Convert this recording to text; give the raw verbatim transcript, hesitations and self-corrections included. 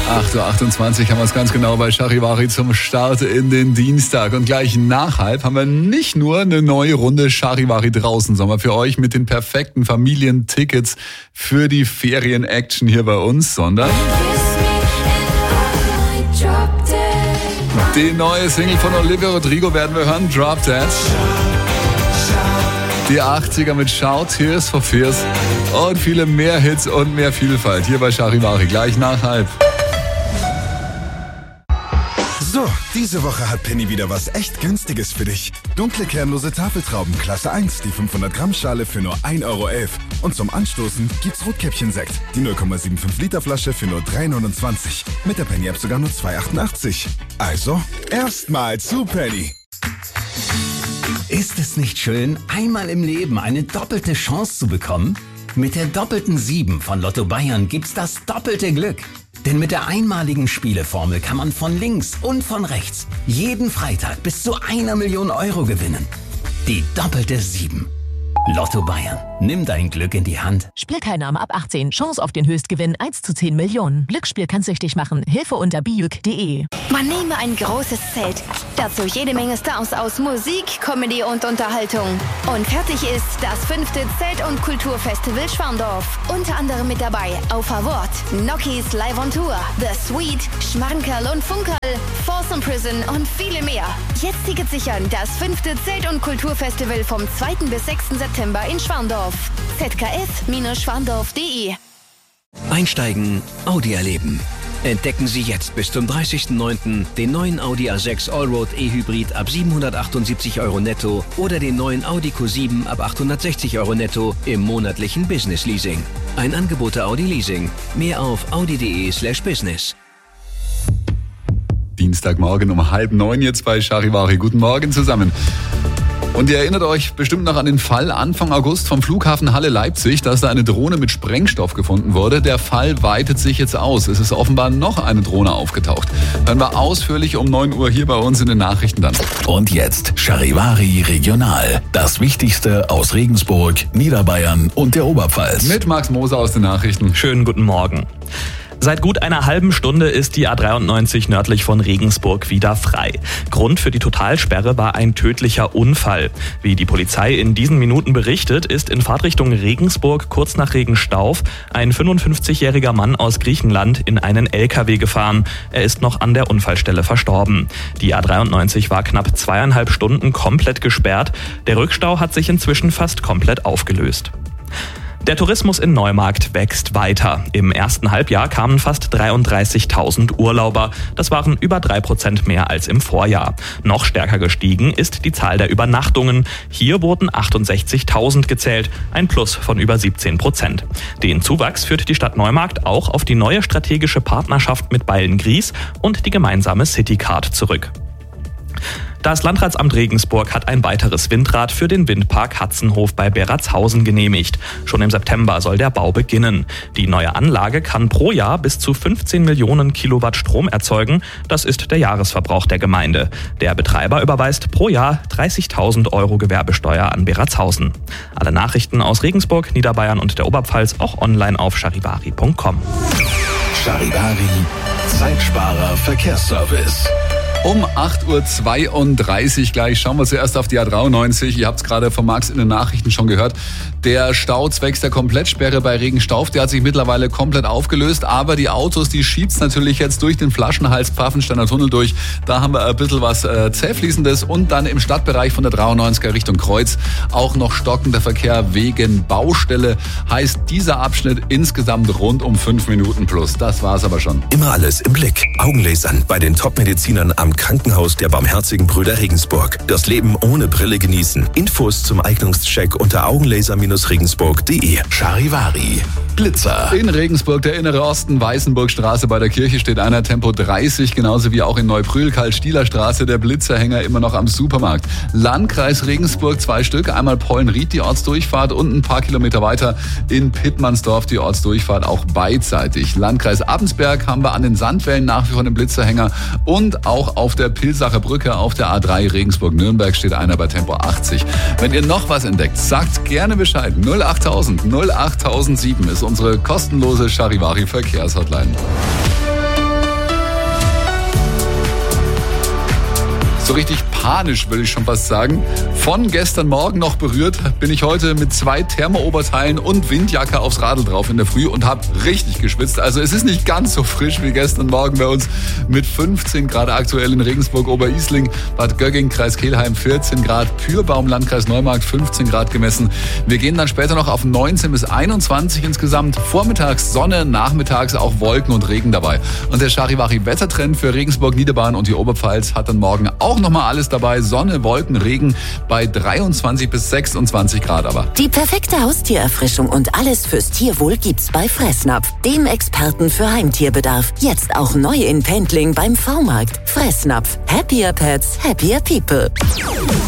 acht Uhr achtundzwanzig haben wir es ganz genau bei Charivari zum Start in den Dienstag. Und gleich nach halb haben wir nicht nur eine neue Runde Charivari draußen, sondern für euch mit den perfekten Familientickets für die Ferien-Action hier bei uns, sondern die neue Single von Olivia Rodrigo werden wir hören, Drop Dead. Die achtziger mit Shout, Tears for Fears und viele mehr Hits und mehr Vielfalt hier bei Charivari gleich nach halb. So, diese Woche hat Penny wieder was echt Günstiges für dich. Dunkle kernlose Tafeltrauben Klasse eins, die fünfhundert Gramm Schale für nur ein Euro elf. Und zum Anstoßen gibt's Rotkäppchen-Sekt, die null Komma fünfundsiebzig Liter Flasche für nur drei neunundzwanzig. Mit der Penny-App sogar nur zwei achtundachtzig. Also, erstmal zu Penny. Ist es nicht schön, einmal im Leben eine doppelte Chance zu bekommen? Mit der doppelten sieben von Lotto Bayern gibt's das doppelte Glück. Denn mit der einmaligen Spieleformel kann man von links und von rechts jeden Freitag bis zu einer Million Euro gewinnen. Die doppelte sieben. Lotto Bayern. Nimm dein Glück in die Hand. Spielteilnahme ab achtzehn. Chance auf den Höchstgewinn eins zu zehn Millionen. Glücksspiel kann süchtig machen. Hilfe unter bijuk punkt de. Man nehme ein großes Zelt. Dazu jede Menge Stars aus Musik, Comedy und Unterhaltung. Und fertig ist das fünfte Zelt- und Kulturfestival Schwandorf. Unter anderem mit dabei Auf Award, Nokis Live on Tour, The Sweet, Schmankerl und Funkerl, Folsom Prison und viele mehr. Jetzt Tickets sichern. Das fünfte Zelt- und Kulturfestival vom zweiten bis sechsten September in Schwandorf. z k f Bindestrich schwandorf punkt de. Einsteigen, Audi erleben. Entdecken Sie jetzt bis zum dreißigsten neunten den neuen Audi A sechs Allroad E-Hybrid ab siebenhundertachtundsiebzig Euro netto oder den neuen Audi Q sieben ab achthundertsechzig Euro netto im monatlichen Business Leasing. Ein Angebot der Audi Leasing. Mehr auf audi punkt de slash business. Dienstagmorgen um halb neun jetzt bei Charivari. Guten Morgen zusammen. Und ihr erinnert euch bestimmt noch an den Fall Anfang August vom Flughafen Halle-Leipzig, dass da eine Drohne mit Sprengstoff gefunden wurde. Der Fall weitet sich jetzt aus. Es ist offenbar noch eine Drohne aufgetaucht. Hören wir ausführlich um neun Uhr hier bei uns in den Nachrichten dann. Und jetzt Charivari Regional. Das Wichtigste aus Regensburg, Niederbayern und der Oberpfalz. Mit Max Moser aus den Nachrichten. Schönen guten Morgen. Seit gut einer halben Stunde ist die A dreiundneunzig nördlich von Regensburg wieder frei. Grund für die Totalsperre war ein tödlicher Unfall. Wie die Polizei in diesen Minuten berichtet, ist in Fahrtrichtung Regensburg kurz nach Regenstauf ein fünfundfünfzigjähriger Mann aus Griechenland in einen L K W gefahren. Er ist noch an der Unfallstelle verstorben. Die A dreiundneunzig war knapp zweieinhalb Stunden komplett gesperrt. Der Rückstau hat sich inzwischen fast komplett aufgelöst. Der Tourismus in Neumarkt wächst weiter. Im ersten Halbjahr kamen fast dreiunddreißigtausend Urlauber. Das waren über drei Prozent mehr als im Vorjahr. Noch stärker gestiegen ist die Zahl der Übernachtungen. Hier wurden achtundsechzigtausend gezählt, ein Plus von über siebzehn Prozent. Den Zuwachs führt die Stadt Neumarkt auch auf die neue strategische Partnerschaft mit Beilngries und die gemeinsame Citycard zurück. Das Landratsamt Regensburg hat ein weiteres Windrad für den Windpark Hatzenhof bei Beratshausen genehmigt. Schon im September soll der Bau beginnen. Die neue Anlage kann pro Jahr bis zu fünfzehn Millionen Kilowatt Strom erzeugen. Das ist der Jahresverbrauch der Gemeinde. Der Betreiber überweist pro Jahr dreißigtausend Euro Gewerbesteuer an Beratshausen. Alle Nachrichten aus Regensburg, Niederbayern und der Oberpfalz auch online auf charivari punkt com. Charivari, Zeitsparer Verkehrsservice. Um acht Uhr zweiunddreißig gleich schauen wir zuerst auf die A dreiundneunzig. Ihr habt es gerade von Max in den Nachrichten schon gehört. Der Stau zwecks der Komplettsperre bei Regenstauf, der hat sich mittlerweile komplett aufgelöst. Aber die Autos, die schiebt's natürlich jetzt durch den Flaschenhals Pfaffensteiner Tunnel durch. Da haben wir ein bisschen was äh, Zähfließendes. Und dann im Stadtbereich von der dreiundneunziger Richtung Kreuz auch noch stockender Verkehr wegen Baustelle. Heißt dieser Abschnitt insgesamt rund um fünf Minuten plus. Das war's aber schon. Immer alles im Blick. Augenlasern bei den Top-Medizinern am Krankenhaus der Barmherzigen Brüder Regensburg. Das Leben ohne Brille genießen. Infos zum Eignungscheck unter augenlaser regensburg punkt de. Charivari. Blitzer. In Regensburg, der innere Osten, Weißenburgstraße bei der Kirche steht einer Tempo dreißig, genauso wie auch in Neubrühl, Karl-Stieler-Straße, der Blitzerhänger immer noch am Supermarkt. Landkreis Regensburg zwei Stück, einmal Pollenried, die Ortsdurchfahrt und ein paar Kilometer weiter in Pittmannsdorf die Ortsdurchfahrt auch beidseitig. Landkreis Abensberg haben wir an den Sandwellen nach wie vor einen Blitzerhänger und auch auf der Pilsacher Brücke auf der A drei Regensburg-Nürnberg steht einer bei Tempo achtzig. Wenn ihr noch was entdeckt, sagt gerne Bescheid. null achttausend null achttausendsieben ist unsere kostenlose Charivari Verkehrshotline. So richtig panisch, würde ich schon fast sagen. Von gestern Morgen noch berührt, bin ich heute mit zwei Thermooberteilen und Windjacke aufs Radl drauf in der Früh und habe richtig geschwitzt. Also es ist nicht ganz so frisch wie gestern Morgen bei uns mit fünfzehn Grad aktuell in Regensburg, Oberisling, Bad Gögging, Kreis Kelheim vierzehn Grad, Pyrbaum, Landkreis Neumarkt fünfzehn Grad gemessen. Wir gehen dann später noch auf neunzehn bis einundzwanzig insgesamt. Vormittags Sonne, nachmittags auch Wolken und Regen dabei. Und der Charivari-Wettertrend für Regensburg, Niederbayern und die Oberpfalz hat dann morgen auch nochmal alles dabei. Sonne, Wolken, Regen bei dreiundzwanzig bis sechsundzwanzig Grad aber. Die perfekte Haustiererfrischung und alles fürs Tierwohl gibt's bei Fressnapf, dem Experten für Heimtierbedarf. Jetzt auch neu in Pendling beim V-Markt. Fressnapf. Happier Pets, happier people.